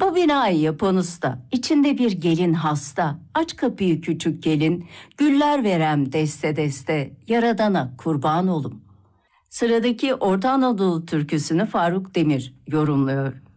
Bu binayı yapan usta, içinde bir gelin hasta. Aç kapıyı küçük gelin, güller verem deste deste, yaradana kurban olum. Sıradaki Orta Anadolu türküsünü Faruk Demir yorumluyor.